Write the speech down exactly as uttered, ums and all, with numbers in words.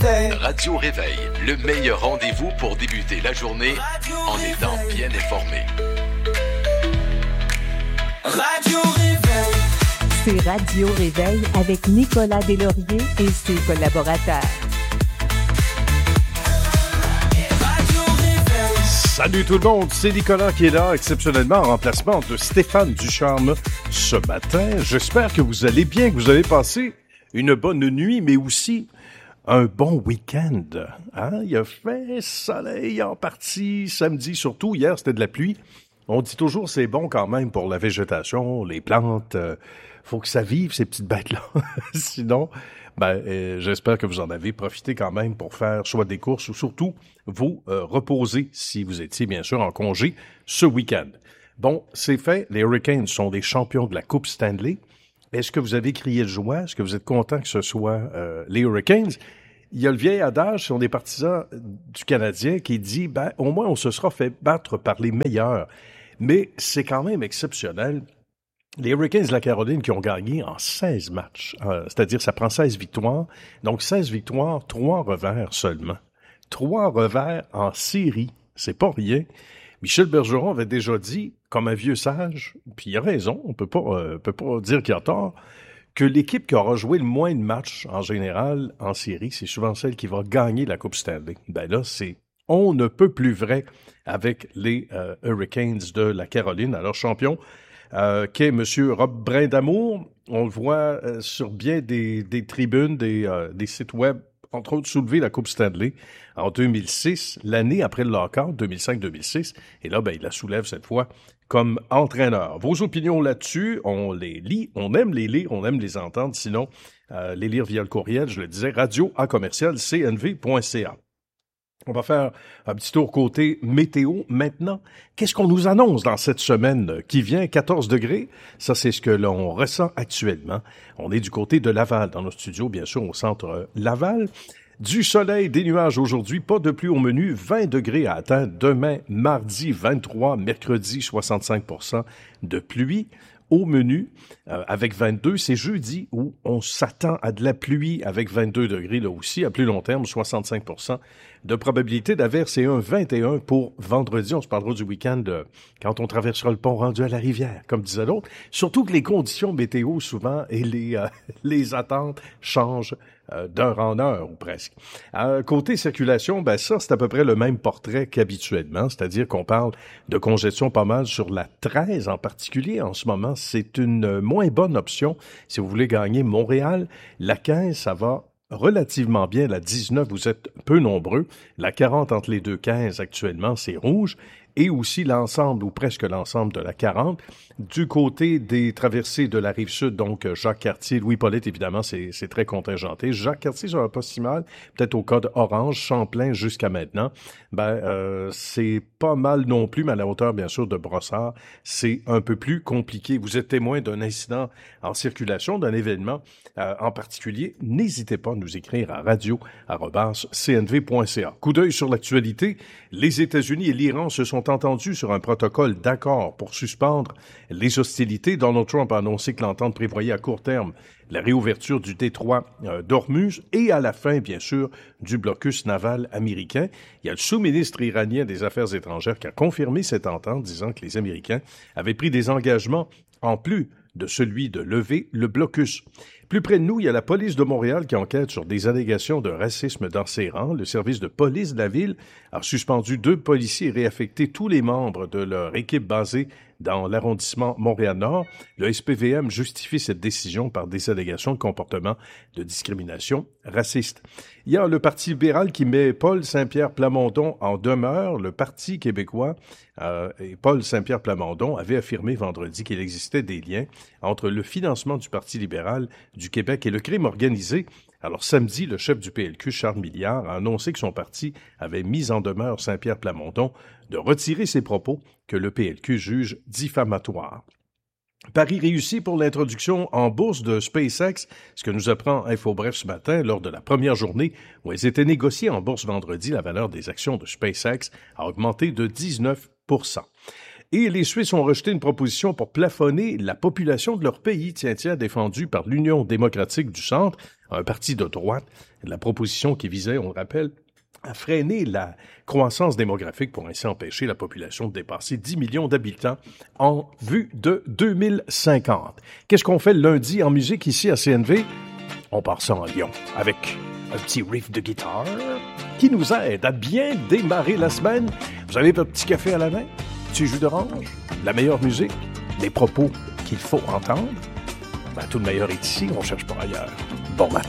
Radio Réveil, le meilleur rendez-vous pour débuter la journée en étant bien informé. Radio Réveil. C'est Radio Réveil avec Nicolas Deslauriers et ses collaborateurs. Salut tout le monde, c'est Nicolas qui est là, exceptionnellement en remplacement de Stéphane Ducharme ce matin. J'espère que vous allez bien, que vous avez passé une bonne nuit, mais aussi un bon week-end. Hein? Il a fait soleil en partie, samedi surtout, hier c'était de la pluie. On dit toujours c'est bon quand même pour la végétation, les plantes, euh, faut que ça vive ces petites bêtes-là. Sinon, ben, euh, j'espère que vous en avez profité quand même pour faire soit des courses ou surtout vous euh, reposer si vous étiez bien sûr en congé ce week-end. Bon, c'est fait, les Hurricanes sont des champions de la Coupe Stanley. Est-ce que vous avez crié de joie? Est-ce que vous êtes content que ce soit euh, les Hurricanes? Il y a le vieil adage sur des partisans du Canadien qui dit, ben, au moins on se sera fait battre par les meilleurs. Mais c'est quand même exceptionnel. Les Hurricanes de la Caroline qui ont gagné en seize matchs, euh, c'est-à-dire ça prend seize victoires, donc seize victoires, trois revers seulement. Trois revers en série, c'est pas rien. Michel Bergeron avait déjà dit, comme un vieux sage, puis il a raison, on peut pas, euh, peut pas dire qu'il a tort, que l'équipe qui aura joué le moins de matchs en général en série, c'est souvent celle qui va gagner la Coupe Stanley. Ben là, c'est on ne peut plus vrai avec les euh, Hurricanes de la Caroline, alors champion. Euh, qu'est M. Rob Brindamour. On le voit euh, sur bien des, des tribunes, des, euh, des sites web, entre autres soulever la Coupe Stanley en deux mille six, l'année après le lockout, deux mille cinq deux mille six. Et là, ben, il la soulève cette fois comme entraîneur. Vos opinions là-dessus, on les lit, on aime les lire, on aime les entendre. Sinon, euh, les lire via le courriel, je le disais, radio à commercial c n v point c a. On va faire un petit tour côté météo maintenant. Qu'est-ce qu'on nous annonce dans cette semaine qui vient? quatorze degrés, ça c'est ce que l'on ressent actuellement. On est du côté de Laval, dans nos studios, bien sûr, au centre Laval. Du soleil, des nuages aujourd'hui, pas de pluie au menu, vingt degrés à atteindre demain, mardi vingt-trois, mercredi soixante-cinq pour cent de pluie. Au menu, euh, avec vingt-deux, c'est jeudi où on s'attend à de la pluie avec vingt-deux degrés, là aussi, à plus long terme, soixante-cinq pour cent de probabilité d'averse et un vingt et un pour vendredi. On se parlera du week-end euh, quand on traversera le pont rendu à la rivière, comme disait l'autre. Surtout que les conditions météo, souvent, et les, euh, les attentes changent euh, d'heure en heure, ou presque. Euh, côté circulation, ben ça, c'est à peu près le même portrait qu'habituellement, c'est-à-dire qu'on parle de congestion pas mal sur la treize en particulier. En ce moment, c'est une moins bonne option si vous voulez gagner Montréal. La quinze, ça va relativement bien. La dix-neuf, vous êtes peu nombreux. La quarante entre les deux quinze, actuellement, c'est rouge. Et aussi l'ensemble, ou presque l'ensemble de la quarante. Du côté des traversées de la Rive-Sud, donc Jacques-Cartier, Louis-Paulette, évidemment, c'est, c'est très contingenté. Jacques-Cartier, ça va pas si mal. Peut-être au code orange, Champlain jusqu'à maintenant. Ben, euh, c'est pas mal non plus, mais à la hauteur, bien sûr, de Brossard, c'est un peu plus compliqué. Vous êtes témoin d'un incident en circulation, d'un événement euh, en particulier. N'hésitez pas à nous écrire à radio arobase c n v point c a. Coup d'œil sur l'actualité. Les États-Unis et l'Iran se sont entendus sur un protocole d'accord pour suspendre les hostilités. Donald Trump a annoncé que l'entente prévoyait à court terme la réouverture du détroit euh, d'Ormuz et à la fin, bien sûr, du blocus naval américain. Il y a le sous-ministre iranien des Affaires étrangères qui a confirmé cette entente, disant que les Américains avaient pris des engagements en plus de celui de lever le blocus. Plus près de nous, il y a la police de Montréal qui enquête sur des allégations de racisme dans ses rangs. Le service de police de la ville a suspendu deux policiers et réaffecté tous les membres de leur équipe basée dans l'arrondissement Montréal-Nord. Le S P V M justifie cette décision par des allégations de comportement de discrimination raciste. Il y a le Parti libéral qui met Paul Saint-Pierre Plamondon en demeure. Le Parti québécois euh, et Paul Saint-Pierre Plamondon avait affirmé vendredi qu'il existait des liens entre le financement du Parti libéral du Québec et le crime organisé. Alors samedi, le chef du P L Q, Charles Milliard, a annoncé que son parti avait mis en demeure Saint-Pierre Plamondon de retirer ses propos que le P L Q juge diffamatoires. Paris réussi pour l'introduction en bourse de SpaceX, ce que nous apprend InfoBref ce matin lors de la première journée où elles étaient négociées en bourse vendredi. La valeur des actions de SpaceX a augmenté de dix-neuf pour cent. Et les Suisses ont rejeté une proposition pour plafonner la population de leur pays, tiens, tiens, défendue par l'Union démocratique du Centre, un parti de droite. La proposition qui visait, on le rappelle, à freiner la croissance démographique pour ainsi empêcher la population de dépasser dix millions d'habitants en vue de deux mille cinquante. Qu'est-ce qu'on fait le lundi en musique ici à C N V? On part ça en Lyon avec un petit riff de guitare qui nous aide à bien démarrer la semaine. Vous avez votre petit café à la main, petit jus d'orange, la meilleure musique, les propos qu'il faut entendre. Ben, tout le meilleur est ici, on cherche pas ailleurs. Bon matin.